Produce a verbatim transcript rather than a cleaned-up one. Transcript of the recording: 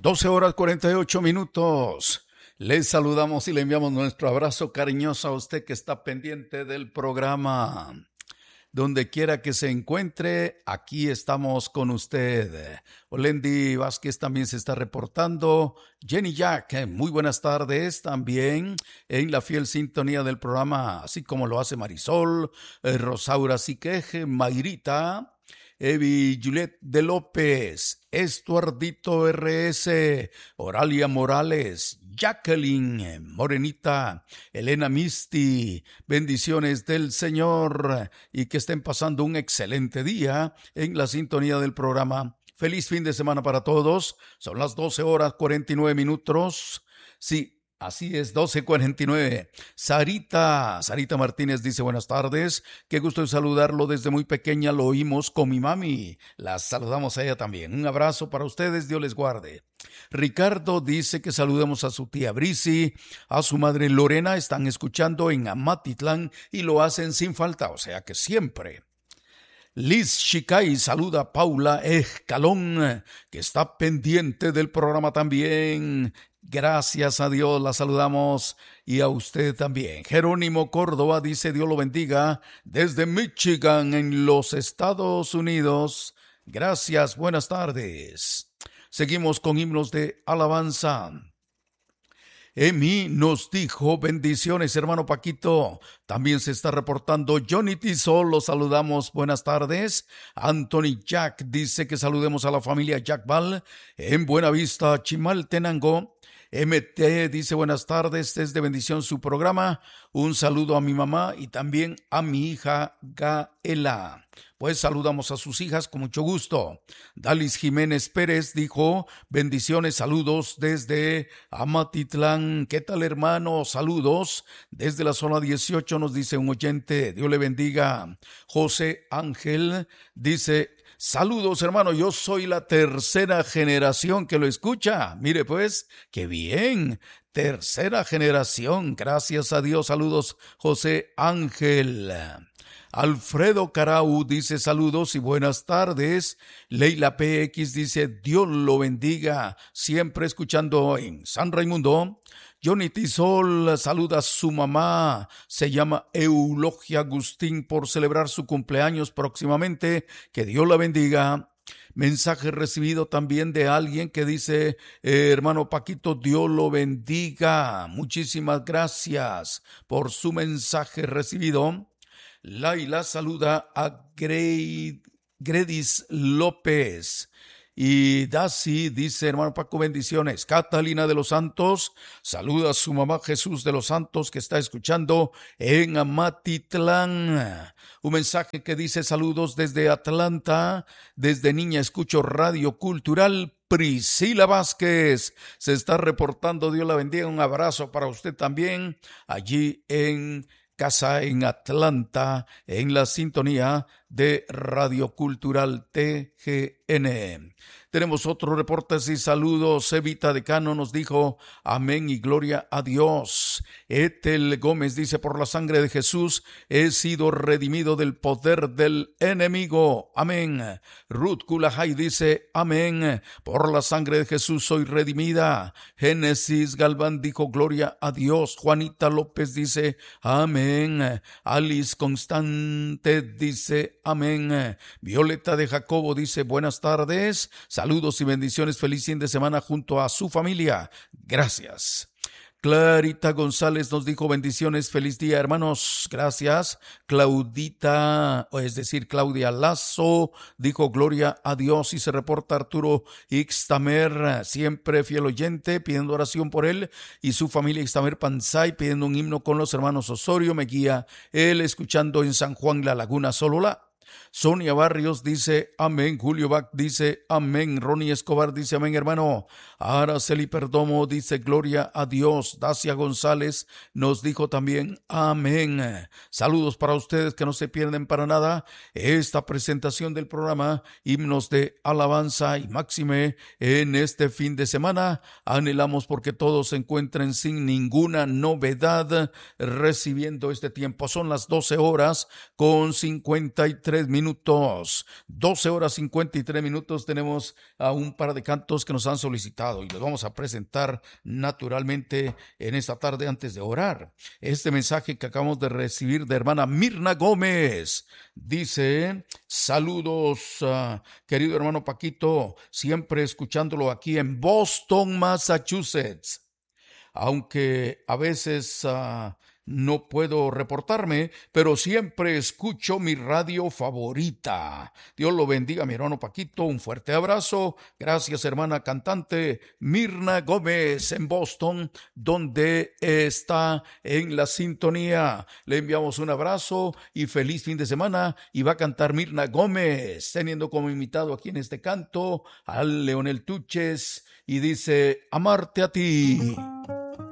doce horas cuarenta y ocho minutos. Les saludamos y le enviamos nuestro abrazo cariñoso a usted que está pendiente del programa. Donde quiera que se encuentre, aquí estamos con usted. Olendi Vázquez también se está reportando. Jenny Jack, muy buenas tardes también en la fiel sintonía del programa, así como lo hace Marisol, eh, Rosaura Siqueje, Mayrita, Evi Juliet de López, Estuardito R S, Oralia Morales, Jacqueline, Morenita, Elena Misti, bendiciones del Señor y que estén pasando un excelente día en la sintonía del programa. Feliz fin de semana para todos. Son las doce horas cuarenta y nueve minutos. Sí. Así es, doce cuarenta y nueve. Sarita, Sarita Martínez dice buenas tardes. Qué gusto de saludarlo desde muy pequeña, lo oímos con mi mami. La saludamos a ella también. Un abrazo para ustedes, Dios les guarde. Ricardo dice que saludemos a su tía Brisi, a su madre Lorena, están escuchando en Amatitlán y lo hacen sin falta, o sea que siempre. Liz Chicay saluda a Paula Escalón, que está pendiente del programa también. Gracias a Dios, la saludamos y a usted también. Jerónimo Córdoba dice Dios lo bendiga desde Michigan en los Estados Unidos. Gracias, buenas tardes. Seguimos con himnos de alabanza. Emi nos dijo bendiciones, hermano Paquito. También se está reportando Johnny Tizol, los saludamos, buenas tardes. Anthony Jack dice que saludemos a la familia Jack Val en Buenavista, Chimaltenango. M T dice buenas tardes, desde bendición su programa. Un saludo a mi mamá y también a mi hija Gaela. Pues saludamos a sus hijas con mucho gusto. Dalis Jiménez Pérez dijo bendiciones, saludos desde Amatitlán. ¿Qué tal, hermano? Saludos desde la zona dieciocho, nos dice un oyente. Dios le bendiga. José Ángel dice saludos, hermano, yo soy la tercera generación que lo escucha. Mire pues, qué bien, tercera generación, gracias a Dios. Saludos, José Ángel. Alfredo Carau dice saludos y buenas tardes. Leila P X dice Dios lo bendiga, siempre escuchando en San Raimundo. Johnny Tizol saluda a su mamá, se llama Eulogia Agustín, por celebrar su cumpleaños próximamente. Que Dios la bendiga. Mensaje recibido también de alguien que dice, eh, hermano Paquito, Dios lo bendiga. Muchísimas gracias por su mensaje recibido. Laila saluda a Grey, Gredis López. Y Daci dice, hermano Paco, bendiciones. Catalina de los Santos saluda a su mamá Jesús de los Santos, que está escuchando en Amatitlán. Un mensaje que dice saludos desde Atlanta. Desde niña escucho Radio Cultural. Priscila Vázquez se está reportando. Dios la bendiga. Un abrazo para usted también allí en casa en Atlanta, en la sintonía de Radio Cultural T G N. Tenemos otro reporte y saludos. Evita Decano nos dijo amén y gloria a Dios. Etel Gómez dice, por la sangre de Jesús he sido redimido del poder del enemigo. Amén. Ruth Kulajay dice amén. Por la sangre de Jesús soy redimida. Génesis Galván dijo gloria a Dios. Juanita López dice amén. Alice Constante dice amén. Violeta de Jacobo dice buenas tardes. Saludos y bendiciones, feliz fin de semana junto a su familia. Gracias. Clarita González nos dijo bendiciones, feliz día, hermanos. Gracias. Claudita, es decir, Claudia Lazo, dijo gloria a Dios. Y se reporta Arturo Ixtamer, siempre fiel oyente, pidiendo oración por él y su familia. Ixtamer Panzay, pidiendo un himno con los hermanos Osorio Mejía, él escuchando en San Juan La Laguna, Solola. Sonia Barrios dice amén. Julio Bach dice amén. Ronnie Escobar dice amén, hermano. Araceli Perdomo dice gloria a Dios. Dacia González nos dijo también amén. Saludos para ustedes, que no se pierden para nada esta presentación del programa Himnos de Alabanza y Máxime en este fin de semana. Anhelamos porque todos se encuentren sin ninguna novedad recibiendo este tiempo. Son las doce horas con cincuenta y tres tres minutos. doce horas cincuenta y tres minutos. Tenemos a un par de cantos que nos han solicitado y los vamos a presentar naturalmente en esta tarde antes de orar. Este mensaje que acabamos de recibir de hermana Mirna Gómez dice: saludos, uh, querido hermano Paquito, siempre escuchándolo aquí en Boston, Massachusetts. Aunque a veces uh, no puedo reportarme, pero siempre escucho mi radio favorita. Dios lo bendiga, mi hermano Paquito. Un fuerte abrazo. Gracias, hermana cantante Mirna Gómez en Boston, donde está en la sintonía. Le enviamos un abrazo y feliz fin de semana. Y va a cantar Mirna Gómez, teniendo como invitado aquí en este canto al Leonel Tuches, y dice: amarte a ti.